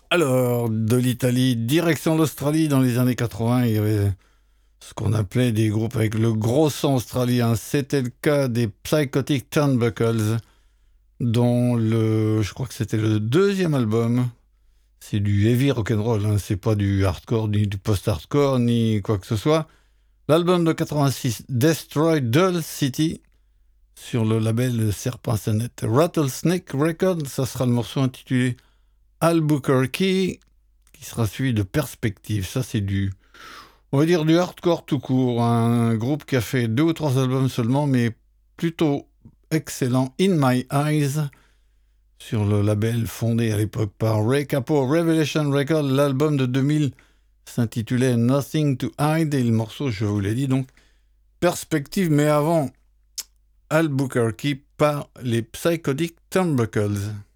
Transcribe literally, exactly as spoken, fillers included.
Alors, de l'Italie, direction l'Australie dans les années quatre-vingts, il y avait ce qu'on appelait des groupes avec le gros son australien. C'était le cas des Psychotic Turnbuckles, dont le, je crois que c'était le deuxième album. C'est du heavy rock'n'roll, hein, c'est pas du hardcore, ni du post-hardcore, ni quoi que ce soit. L'album de quatre-vingt-six, Destroy Dull City, sur le label Serpent Sonnette. Rattlesnake Records, ça sera le morceau intitulé Albuquerque, qui sera suivi de Perspective. Ça, c'est du, on va dire du hardcore tout court. Un groupe qui a fait deux ou trois albums seulement, mais plutôt excellent. In My Eyes, sur le label fondé à l'époque par Ray Cappo, Revelation Records. L'album de deux mille s'intitulait Nothing to Hide, et le morceau, je vous l'ai dit, donc Perspective, mais avant Albuquerque par les Psychotic Turnbuckles.